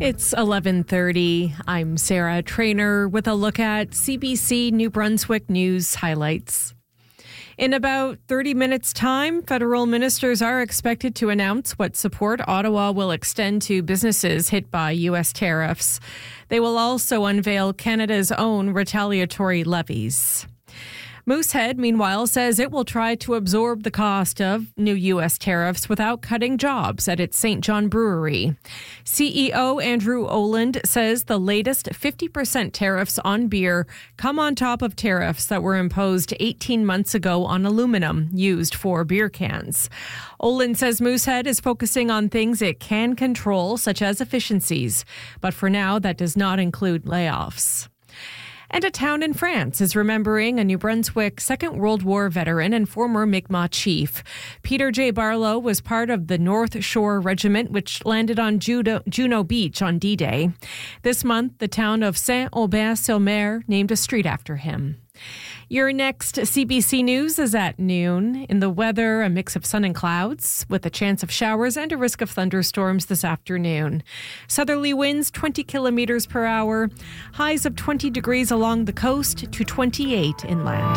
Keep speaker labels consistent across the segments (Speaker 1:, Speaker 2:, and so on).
Speaker 1: It's 11:30. I'm Sarah Trainer with a look at CBC New Brunswick news highlights. In about 30 minutes' time, federal ministers are expected to announce what support Ottawa will extend to businesses hit by U.S. tariffs. They will also unveil Canada's own retaliatory levies. Moosehead, meanwhile, says it will try to absorb the cost of new U.S. tariffs without cutting jobs at its St. John brewery. CEO Andrew Oland says the latest 50% tariffs on beer come on top of tariffs that were imposed 18 months ago on aluminum used for beer cans. Oland says Moosehead is focusing on things it can control, such as efficiencies. But for now, that does not include layoffs. And a town in France is remembering a New Brunswick Second World War veteran and former Mi'kmaq chief. Peter J. Barlow was part of the North Shore Regiment, which landed on Juno Beach on D-Day. This month, the town of Saint-Aubin-sur-Mer named a street after him. Your next CBC News is at noon. In the weather, a mix of sun and clouds with a chance of showers and a risk of thunderstorms this afternoon. Southerly winds 20 kilometers per hour. Highs of 20 degrees along the coast to 28 inland.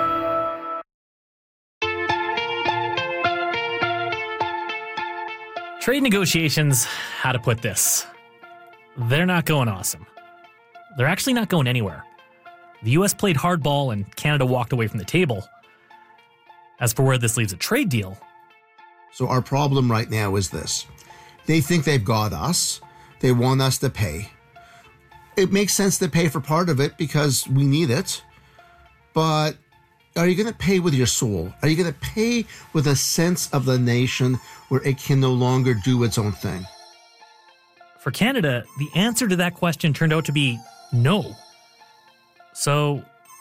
Speaker 2: Trade negotiations, how to put this? They're not going awesome. They're actually not going anywhere. The U.S. played hardball and Canada walked away from the table. As for where this leaves a trade deal.
Speaker 3: So our problem right now is this. They think they've got us. They want us to pay. It makes sense to pay for part of it because we need it. But are you going to pay with your soul? Are you going to pay with a sense of the nation where it can no longer do its own thing?
Speaker 2: For Canada, the answer to that question turned out to be no. So